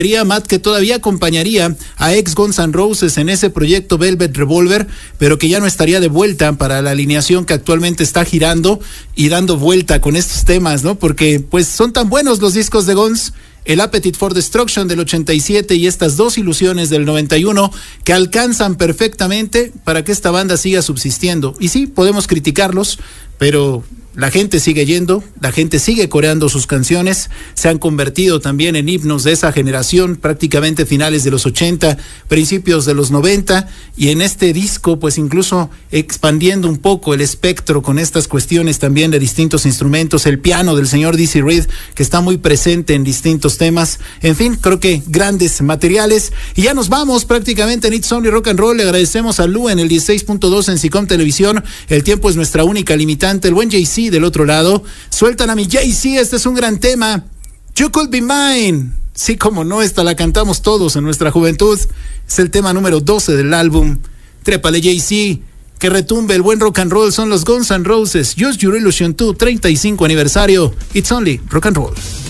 Matt, que todavía acompañaría a ex Guns N' Roses en ese proyecto Velvet Revolver, pero que ya no estaría de vuelta para la alineación que actualmente está girando y dando vuelta con estos temas, ¿no? Porque pues son tan buenos los discos de Guns, el Appetite for Destruction del 87 y estas dos Ilusiones del 91, que alcanzan perfectamente para que esta banda siga subsistiendo. Y sí, podemos criticarlos, pero la gente sigue yendo, la gente sigue coreando sus canciones, se han convertido también en himnos de esa generación, prácticamente finales de los 80, principios de los 90, y en este disco pues incluso expandiendo un poco el espectro con estas cuestiones también de distintos instrumentos, el piano del señor Dizzy Reed, que está muy presente en distintos temas, en fin, creo que grandes materiales, y ya nos vamos prácticamente en It's Only Rock and Roll. Le agradecemos a Lu en el 16.2 en Sicom Televisión, el tiempo es nuestra única limitante, el buen JC del otro lado, sueltan a mi JC, este es un gran tema, You Could Be Mine, sí, como no, esta la cantamos todos en nuestra juventud, es el tema número 12 del álbum, trépale JC, que retumbe el buen rock and roll, son los Guns N' Roses, Use Your Illusion 2, 35 aniversario, It's Only Rock and Roll.